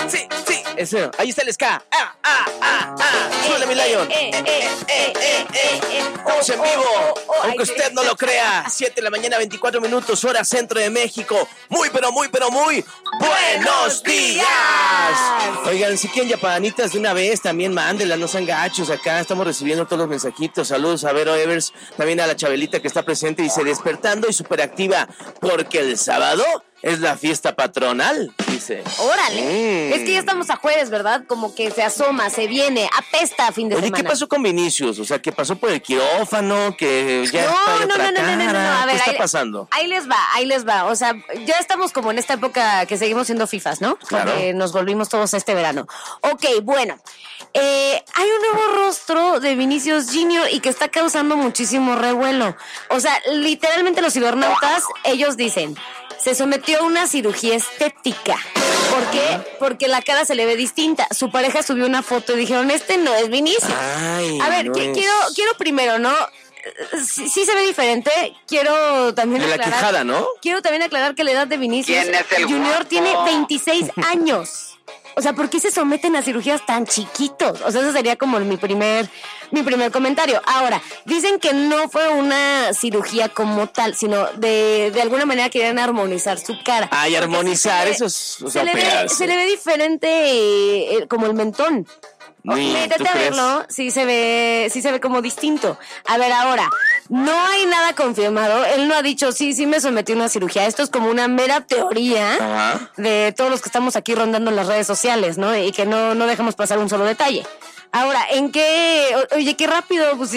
sí, sí. Eso, ahí está el ska. Suele mi Lion. Estamos en vivo, aunque usted no lo crea. 7 de la mañana, 24 minutos, hora centro de México. Muy, pero muy, pero muy buenos días. Oigan, si quieren yapanitas de una vez, también mándenlas, no sean gachos. Acá estamos recibiendo todos los mensajitos. Saludos a Vero Evers, también a la Chabelita que está presente. Dice, despertando y superactiva, porque el sábado es la fiesta patronal, dice. Órale. Es que ya estamos a jueves, ¿verdad? Como que se asoma, se viene, apesta a fin de semana. ¿Qué pasó con Vinicius? O sea, ¿qué pasó por el quirófano? Que ya está de otra cara. A ver, ¿qué está pasando? Ahí les va. O sea, ya estamos como en esta época que seguimos siendo FIFAs, ¿no? Claro. Porque nos volvimos todos este verano. Ok, bueno. Hay un nuevo rostro de Vinicius Junior y que está causando muchísimo revuelo. O sea, literalmente los cibernautas, ellos dicen, se sometió a una cirugía estética. ¿Por qué? Porque la cara se le ve distinta. Su pareja subió una foto y dijeron, este no es Vinicius. Ay, a ver, no quiero primero, ¿no? Sí se ve diferente. Quiero también aclarar. De la quijada, ¿no? Quiero también aclarar que la edad de Vinicius Junior tiene 26 años. O sea, ¿por qué se someten a cirugías tan chiquitos? O sea, ese sería como mi primer comentario. Ahora, dicen que no fue una cirugía como tal, sino de alguna manera querían armonizar su cara. Ay, armonizar, eso es... O sea, se le ve diferente como el mentón. Métete a verlo, sí se ve como distinto. A ver, ahora, no hay nada confirmado. Él no ha dicho, sí me sometí a una cirugía. Esto es como una mera teoría de todos los que estamos aquí rondando en las redes sociales, ¿no? Y que no dejamos pasar un solo detalle. Ahora, oye, qué rápido, pues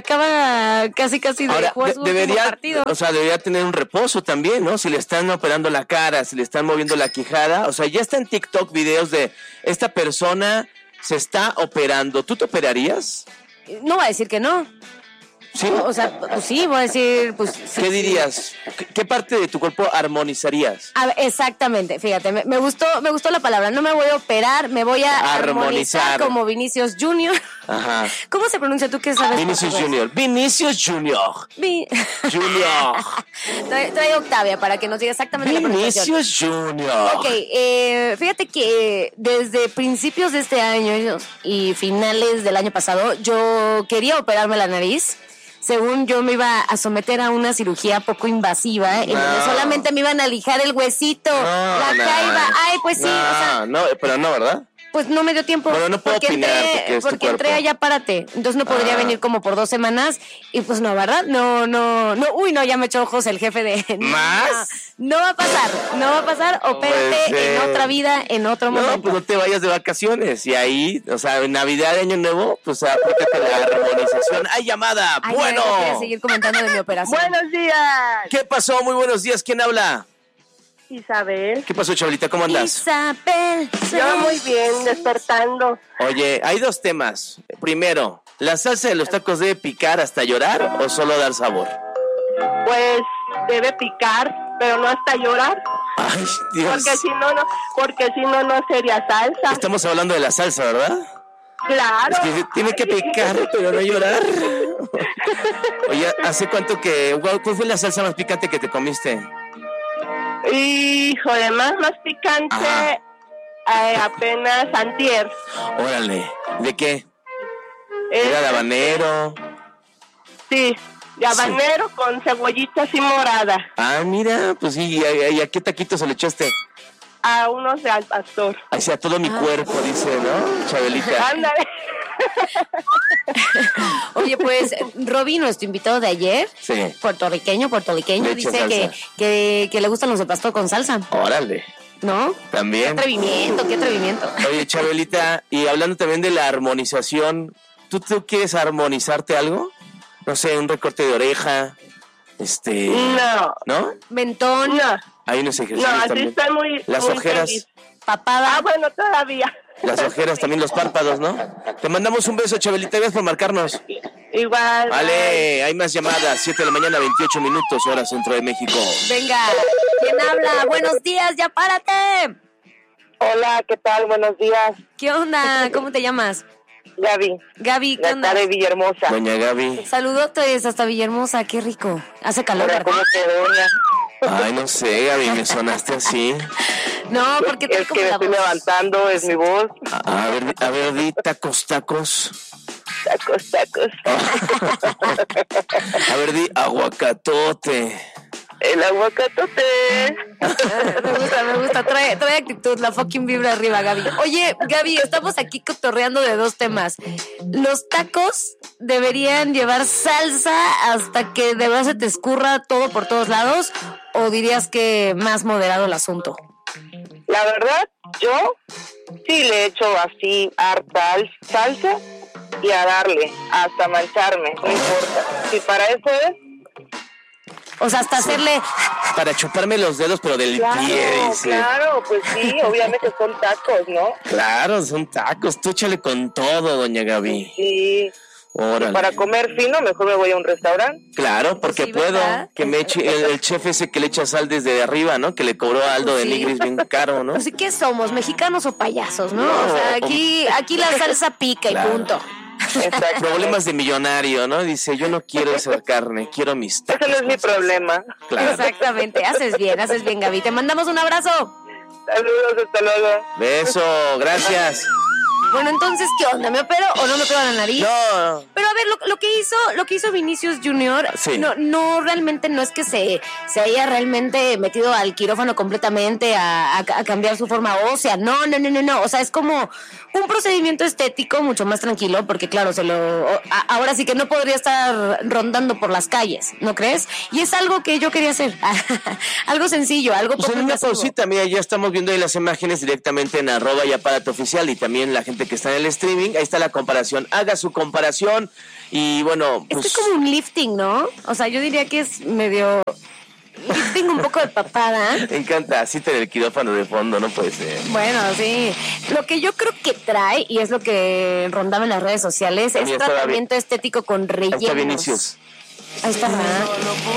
acaba casi de jugar su último partido. O sea, debería tener un reposo también, ¿no? Si le están operando la cara, si le están moviendo la quijada. O sea, ya está en TikTok videos de esta persona se está operando. ¿Tú te operarías? No voy a decir que no. ¿Sí? O sea, pues sí, voy a decir, pues... Sí, ¿qué dirías? ¿Qué parte de tu cuerpo armonizarías? A ver, exactamente, fíjate, me gustó la palabra. No me voy a operar, me voy a armonizar como Vinicius Junior. Ajá. ¿Cómo se pronuncia? ¿Tú qué sabes? Vinicius Junior. Vinicius Junior. Junior. Trae Octavia para que nos diga exactamente la pronunciación. Vinicius Junior. Ok, fíjate que desde principios de este año y finales del año pasado, yo quería operarme la nariz. Según yo me iba a someter a una cirugía poco invasiva, en donde solamente me iban a lijar el huesito, la caiba. Ay, pues sí. Pero no, ¿verdad? Pues no me dio tiempo. Bueno, no puedo opinar porque entré allá, párate. Entonces no podría venir como por 2 semanas. Y pues no, ¿verdad? No. Uy, no, ya me echó ojos el jefe de... ¿Más? No va a pasar. Opérate en otra vida, en otro momento. No, pues no te vayas de vacaciones. Y ahí, o sea, en Navidad, Año Nuevo, pues aplícate la armonización. ¡Hay llamada! Ay, bueno. Voy a seguir comentando de mi operación. Buenos días. ¿Qué pasó? Muy buenos días. ¿Quién habla? Isabel. ¿Qué pasó, Chabelita? ¿Cómo andas? Isabel. Yo muy bien, despertando. Oye, hay 2 temas. Primero, ¿la salsa de los tacos debe picar hasta llorar o solo dar sabor? Pues debe picar, pero no hasta llorar. Ay, Dios. Porque si no sería salsa. Estamos hablando de la salsa, ¿verdad? Claro. Es que tiene que picar, pero no llorar. Oye, ¿hace cuánto cuál fue la salsa más picante que te comiste? Híjole, más picante, apenas antier. Órale, ¿de qué? ¿Era de habanero? Sí, de habanero con cebollita así morada. Ah, mira, pues sí, ¿y a qué taquitos se le echaste? A unos de al pastor. Ay, sí, a todo mi cuerpo, dice, ¿no? Chabelita. Ándale. Oye, pues, Roby, nuestro invitado de ayer, sí, puertorriqueño, dice que le gustan los de pastor con salsa. Órale. ¿No? También. Qué atrevimiento. Oye, Chabelita, y hablando también de la armonización, ¿tú quieres armonizarte algo? No sé, un recorte de oreja, No. ¿no? Mentón. No. Hay unos ejercicios No, así también. está muy... Las muy ojeras. feliz. Papada. Ah, bueno, todavía. Las ojeras, también los párpados, ¿no? Te mandamos un beso, Chabelita, gracias por marcarnos. Igual. Vale, hay más llamadas, 7 de la mañana, 28 minutos, hora centro de México. Venga, ¿quién habla? Buenos días, ya párate. Hola, ¿qué tal? Buenos días. ¿Qué onda? ¿Cómo te llamas? Gaby, ¿qué onda? de Villahermosa. Doña Gaby. Saludotes hasta Villahermosa, qué rico. Hace calor, Hola, ¿verdad? ¿cómo te doña? Ay, no sé, Gaby, me sonaste así. No, porque es que me estoy levantando, es mi voz. A ver, di tacos. Tacos. A ver, di aguacatote. El aguacatote. Me gusta. Trae actitud, la fucking vibra arriba, Gaby. Oye, Gaby, estamos aquí cotorreando de dos temas. ¿Los tacos deberían llevar salsa hasta que de verdad se te escurra todo por todos lados? ¿O dirías que más moderado el asunto? La verdad, yo sí le echo así harta salsa y a darle, hasta mancharme, no importa. Si para eso es... O sea, hasta hacerle... Para chuparme los dedos, pero del pie, dice. Claro, pues sí, obviamente son tacos, ¿no? Claro, son tacos. Tú échale con todo, doña Gaby. Sí. Órale. Para comer fino, mejor me voy a un restaurante. Claro, porque Sí, puedo. ¿verdad? Que me eche el chef ese que le echa sal desde arriba, ¿no? Que le cobró a Aldo de Sí. Nigris bien caro, ¿no? Así que somos, mexicanos o payasos, ¿no? No, O sea, aquí la salsa pica Claro. y punto. Exacto. Problemas de millonario, ¿no? Dice, yo no quiero esa carne, quiero mis tacos. Ese no es mi problema. Claro. Exactamente, haces bien, Gaby. Te mandamos un abrazo. Saludos, hasta luego. Beso, gracias. Bueno, entonces, ¿qué onda? ¿Me opero o no me opero la nariz? No. Pero a ver, lo que hizo Vinicius Junior, Sí. no realmente no es que se haya realmente metido al quirófano completamente a cambiar su forma ósea. No. O sea, es como un procedimiento estético mucho más tranquilo, porque claro, ahora sí que no podría estar rondando por las calles, ¿no crees? Y es algo que yo quería hacer. Algo sencillo, algo Pues poco en una invasivo. pausita, mira, ya estamos viendo ahí las imágenes directamente en @yaparateoficial y también la gente que está en el streaming. Ahí está la comparación. Haga su comparación y bueno, pues... Es como un lifting, ¿no? O sea, yo diría que es medio lifting un poco de papada. Me encanta, así tener el quirófano de fondo, no puede ser. Bueno, sí. Lo que yo creo que trae, y es lo que rondaba en las redes sociales, es Mira, está tratamiento estético con Ahí rellenos. está Vinicius. Ahí está, ¿verdad?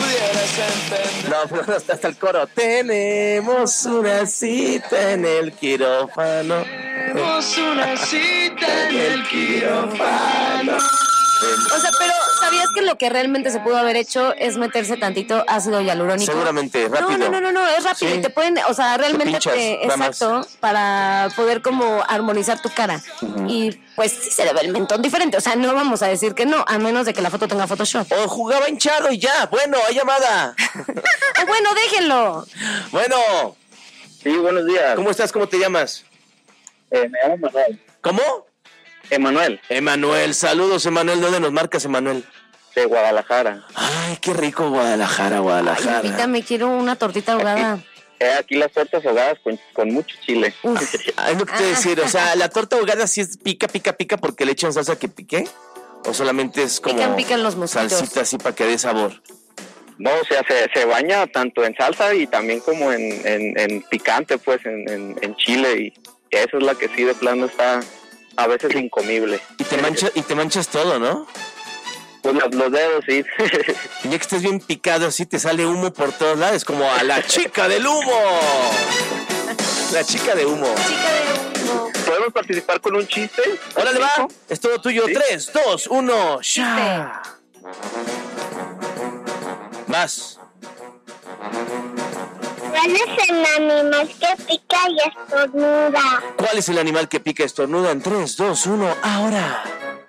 No, pero hasta el coro. Tenemos una cita en el quirófano. Tenemos una cita en el quirófano. O sea, pero ¿sabías que lo que realmente se pudo haber hecho es meterse tantito ácido hialurónico? Seguramente, rápido. No, es rápido. Sí. Y te pueden, o sea, realmente pinchas, nada más. exacto, para poder como armonizar tu cara. Y pues sí se le ve el mentón diferente. O sea, no vamos a decir que no, a menos de que la foto tenga Photoshop. O jugaba hinchado y ya. Bueno, hay llamada. O bueno, déjenlo. Bueno, Sí, buenos días. ¿cómo estás? ¿Cómo te llamas? Me llamo Manuel. ¿Cómo? Emanuel, Emanuel. Saludos, Emanuel. ¿Dónde nos marcas, Emanuel? de Guadalajara. Ay, qué rico Guadalajara, Guadalajara. Ay, invítame, quiero una tortita ahogada. Aquí las tortas ahogadas con mucho chile. Uf. Es lo que te voy a decir, o sea, la torta ahogada sí es pica porque le echan salsa que pique, o solamente es como Pican los mosquitos. salsita así para que dé sabor. No, o sea, se baña tanto en salsa y también como en picante, pues, en chile. Y esa es la que sí de plano está a veces incomible. Y te manchas todo, ¿no? Pues los dedos, sí. Y ya que estés bien picado así te sale humo por todos lados, como a la chica del humo. La chica de humo. Chica de humo. ¿Podemos participar con un chiste? Órale, va. Es todo tuyo. Sí. 3, 2, 1, ya. Vas. ¿Cuál es el animal que pica y estornuda? ¿Cuál es el animal que pica y estornuda? En 3, 2, 1, ahora.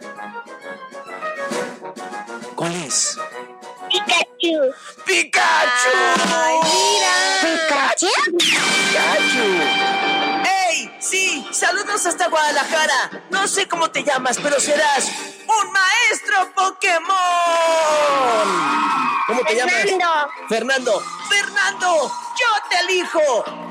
¿Cuál es? Pikachu. ¡Pikachu! ¡Ay, mira! ¡Pikachu! ¡Ey! Sí, saludos hasta Guadalajara. No sé cómo te llamas, pero serás un maestro Pokémon. ¿Cómo te llamas? Fernando. Fernando, yo te elijo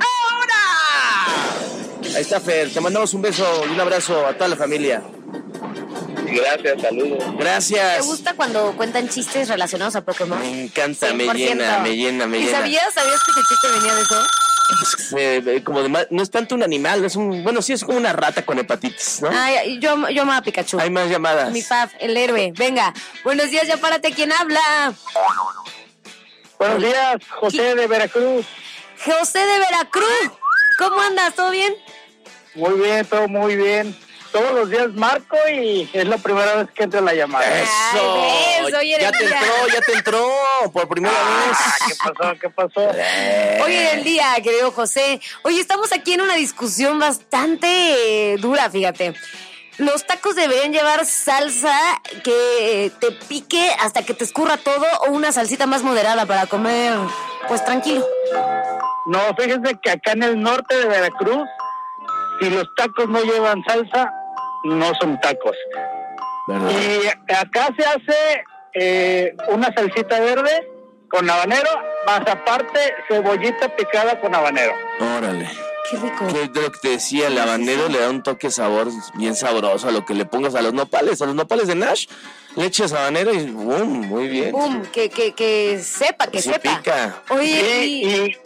ahora. Ahí está Fer, te mandamos un beso y un abrazo a toda la familia. Gracias, saludos. Gracias. ¿Te gusta cuando cuentan chistes relacionados a Pokémon? Me encanta, 100%. me llena. ¿Y sabías que ese chiste venía de eso? Como no es tanto un animal, es bueno, sí es como una rata con hepatitis, ¿no? Ay, yo amaba a Pikachu. Hay más llamadas. Mi fab, el héroe. Venga, buenos días, ya párate, ¿quién habla? Buenos días, José de Veracruz. José de Veracruz. ¿Cómo andas? ¿Todo bien? Muy bien, todo muy bien. todos los días marco y es la primera vez que entra la llamada. ¡Eso! Ay, ves, oye, ya te entró, por primera vez. ¿Qué pasó? Hoy en el día, querido José. Oye, estamos aquí en una discusión bastante dura, fíjate. Los tacos deberían llevar salsa que te pique hasta que te escurra todo o una salsita más moderada para comer, pues tranquilo. No, fíjense que acá en el norte de Veracruz, si los tacos no llevan salsa, no son tacos. ¿Verdad? Y acá se hace una salsita verde con habanero, más aparte cebollita picada con habanero. Órale. Qué rico. Que de lo que te decía, el habanero le da un toque sabor bien sabroso a lo que le pongas a los nopales de Nash. Le echas habanero y ¡bum! Muy bien. ¡Bum! Que sepa, que Sí sepa. pica. Oye, Y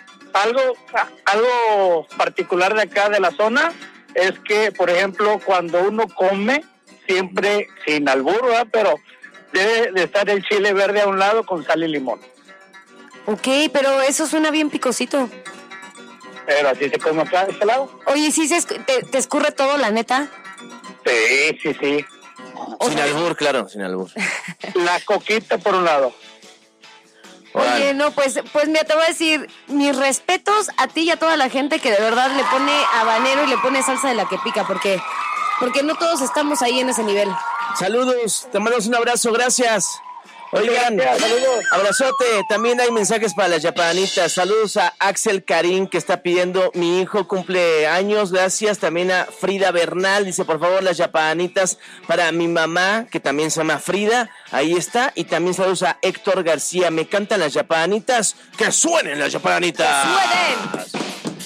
algo particular de acá de la zona es que, por ejemplo, cuando uno come, siempre sin albur, ¿verdad? Pero debe de estar el chile verde a un lado con sal y limón. ok, pero eso suena bien picosito. Pero así se come acá de este lado. Oye, ¿sí te escurre todo, la neta? Sí. Sin albur, claro, sin albur. La coquita por un lado. Oye, no, pues mira, te voy a decir, mis respetos a ti y a toda la gente que de verdad le pone habanero y le pone salsa de la que pica, porque no todos estamos ahí en ese nivel. Saludos, te mandamos un abrazo, gracias. Oigan, Gracias, saludos. abrazote, también hay mensajes para las yapanitas. Saludos a Axel Karim que está pidiendo mi hijo cumple años, gracias. También a Frida Bernal, dice por favor las yapanitas para mi mamá que también se llama Frida, ahí está. Y también saludos a Héctor García, me cantan las yapanitas, que suenen las yapanitas.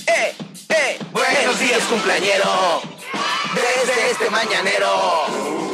¡Suenen! Buenos días cumpleañero, desde este mañanero.